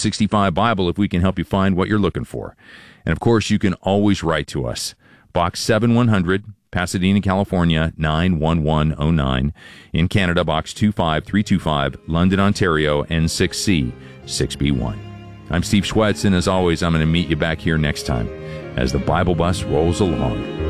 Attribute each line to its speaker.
Speaker 1: 365 Bible if we can help you find what you're looking for. And of course, you can always write to us. Box 7100, Pasadena, California, 91109. In Canada, Box 25325, London, Ontario, N6C 6B1. I'm Steve Schwetz, and as always, I'm going to meet you back here next time as the Bible Bus rolls along.